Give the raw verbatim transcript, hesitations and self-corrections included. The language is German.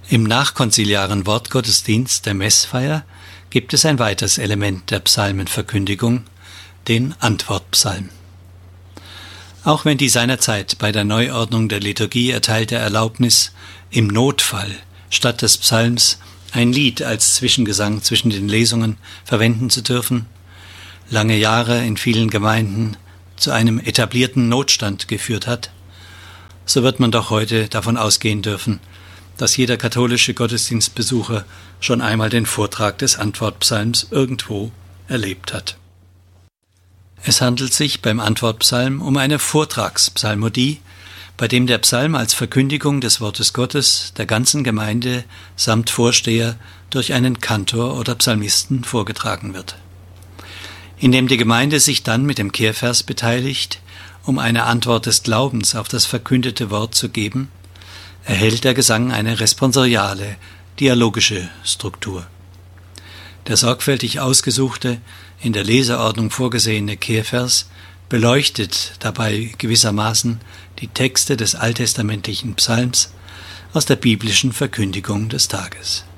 Im nachkonziliaren Wortgottesdienst der Messfeier gibt es ein weiteres Element der Psalmenverkündigung, den Antwortpsalm. Auch wenn die seinerzeit bei der Neuordnung der Liturgie erteilte Erlaubnis, im Notfall statt des Psalms ein Lied als Zwischengesang zwischen den Lesungen verwenden zu dürfen, lange Jahre in vielen Gemeinden zu einem etablierten Notstand geführt hat, so wird man doch heute davon ausgehen dürfen, dass jeder katholische Gottesdienstbesucher schon einmal den Vortrag des Antwortpsalms irgendwo erlebt hat. Es handelt sich beim Antwortpsalm um eine Vortragspsalmodie, bei dem der Psalm als Verkündigung des Wortes Gottes der ganzen Gemeinde samt Vorsteher durch einen Kantor oder Psalmisten vorgetragen wird. Indem die Gemeinde sich dann mit dem Kehrvers beteiligt, um eine Antwort des Glaubens auf das verkündete Wort zu geben, erhält der Gesang eine responsoriale, dialogische Struktur. Der sorgfältig ausgesuchte, in der Leseordnung vorgesehene Kehrvers beleuchtet dabei gewissermaßen die Texte des alttestamentlichen Psalms aus der biblischen Verkündigung des Tages.